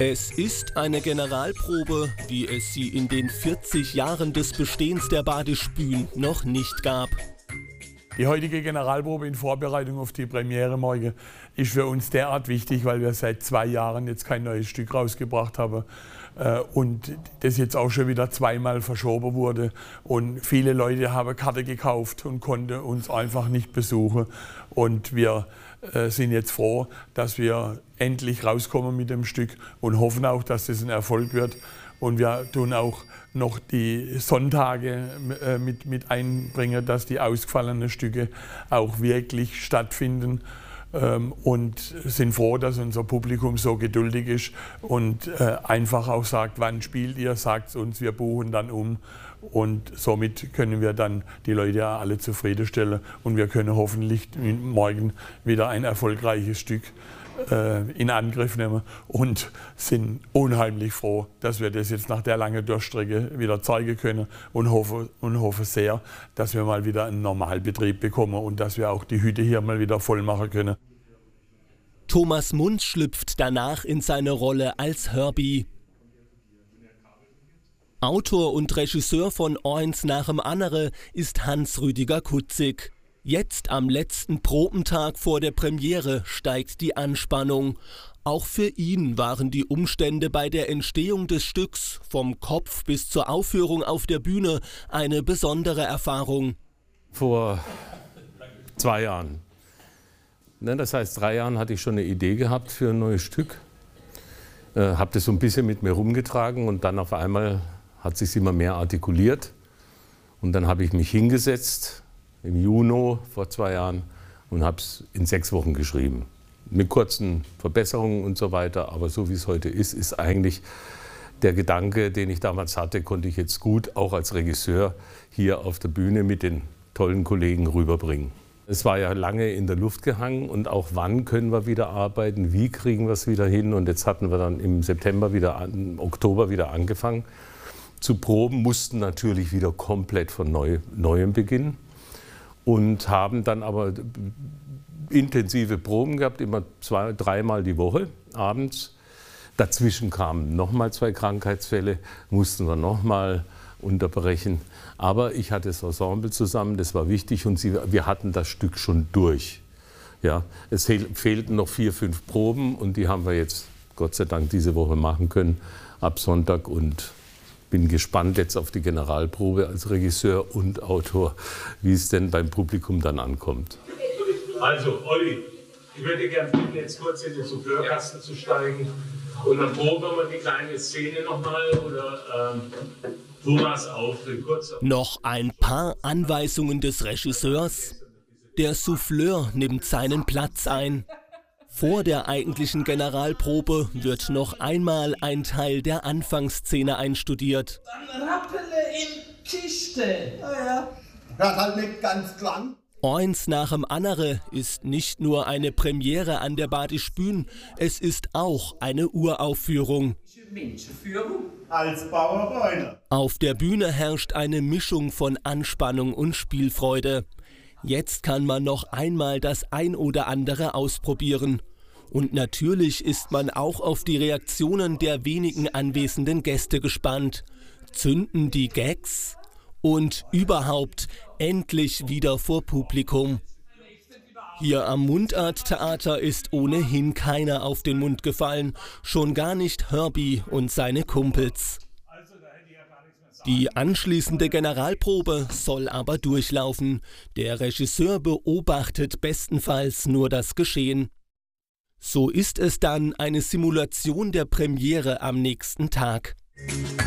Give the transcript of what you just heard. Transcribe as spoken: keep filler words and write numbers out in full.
Es ist eine Generalprobe, wie es sie in den vierzig Jahren des Bestehens der Badisch Bühn noch nicht gab. Die heutige Generalprobe in Vorbereitung auf die Premiere morgen ist für uns derart wichtig, weil wir seit zwei Jahren jetzt kein neues Stück rausgebracht haben und das jetzt auch schon wieder zweimal verschoben wurde. Und viele Leute haben Karte gekauft und konnten uns einfach nicht besuchen. Und wir äh, sind jetzt froh, dass wir endlich rauskommen mit dem Stück und hoffen auch, dass das ein Erfolg wird. Und wir tun auch noch die Sonntage äh, mit, mit einbringen, dass die ausgefallenen Stücke auch wirklich stattfinden. Ähm, und sind froh, dass unser Publikum so geduldig ist und äh, einfach auch sagt, wann spielt ihr, sagt es uns, wir buchen dann um. Und somit können wir dann die Leute alle zufriedenstellen und wir können hoffentlich morgen wieder ein erfolgreiches Stück äh, in Angriff nehmen und sind unheimlich froh, dass wir das jetzt nach der langen Durchstrecke wieder zeigen können und hoffe, und hoffe sehr, dass wir mal wieder einen Normalbetrieb bekommen und dass wir auch die Hütte hier mal wieder voll machen können. Thomas Munz schlüpft danach in seine Rolle als Herbie. Autor und Regisseur von Eins nach'm Annere ist Hans-Rüdiger Kutzig. Jetzt am letzten Probentag vor der Premiere steigt die Anspannung. Auch für ihn waren die Umstände bei der Entstehung des Stücks, vom Kopf bis zur Aufführung auf der Bühne, eine besondere Erfahrung. Vor zwei Jahren, ne, das heißt drei Jahren, hatte ich schon eine Idee gehabt für ein neues Stück. Äh, habe das so ein bisschen mit mir rumgetragen und dann auf einmal hat sich immer mehr artikuliert. Und dann habe ich mich hingesetzt im Juni vor zwei Jahren und habe es in sechs Wochen geschrieben. Mit kurzen Verbesserungen und so weiter, aber so wie es heute ist, ist eigentlich der Gedanke, den ich damals hatte, konnte ich jetzt gut auch als Regisseur hier auf der Bühne mit den tollen Kollegen rüberbringen. Es war ja lange in der Luft gehangen und auch wann können wir wieder arbeiten, wie kriegen wir es wieder hin, und jetzt hatten wir dann im September wieder, im Oktober wieder angefangen zu proben, mussten natürlich wieder komplett von neu, Neuem beginnen und haben dann aber intensive Proben gehabt, immer zwei, dreimal die Woche abends. Dazwischen kamen nochmal zwei Krankheitsfälle, mussten wir nochmal unterbrechen. Aber ich hatte das Ensemble zusammen, das war wichtig, und sie, wir hatten das Stück schon durch. Ja, es fehlten noch vier, fünf Proben und die haben wir jetzt Gott sei Dank diese Woche machen können, ab Sonntag, und bin gespannt jetzt auf die Generalprobe als Regisseur und Autor, wie es denn beim Publikum dann ankommt. Also, Olli, ich würde gerne bitten, jetzt kurz in den Souffleurkasten zu steigen und dann proben wir die kleine Szene nochmal, oder ähm, Thomas auf, kurz. Noch ein paar Anweisungen des Regisseurs. Der Souffleur nimmt seinen Platz ein. Vor der eigentlichen Generalprobe wird noch einmal ein Teil der Anfangsszene einstudiert. Dann rappele in Kiste. Ja, ja. Hört halt nicht ganz lang. Eins nach'm Annere ist nicht nur eine Premiere an der Badisch Bühn, es ist auch eine Uraufführung. Menschenführung als Bauerbräuner. Auf der Bühne herrscht eine Mischung von Anspannung und Spielfreude. Jetzt kann man noch einmal das ein oder andere ausprobieren. Und natürlich ist man auch auf die Reaktionen der wenigen anwesenden Gäste gespannt. Zünden die Gags? Und überhaupt endlich wieder vor Publikum. Hier am Mundart-Theater ist ohnehin keiner auf den Mund gefallen, schon gar nicht Herbie und seine Kumpels. Die anschließende Generalprobe soll aber durchlaufen. Der Regisseur beobachtet bestenfalls nur das Geschehen. So ist es dann eine Simulation der Premiere am nächsten Tag.